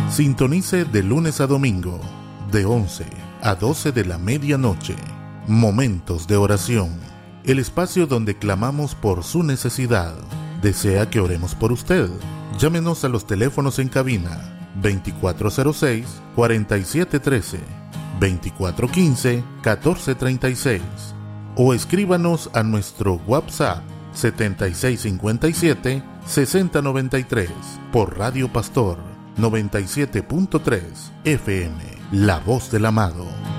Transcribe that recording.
Sintonice de lunes a domingo, de 11 a 12 de la medianoche. Momentos de oración. El espacio donde clamamos por su necesidad. ¿Desea que oremos por usted? Llámenos a los teléfonos en cabina 2406-4713, 2415-1436 o escríbanos a nuestro WhatsApp 7657-6093 por Radio Pastor 97.3 FM, La Voz del Amado.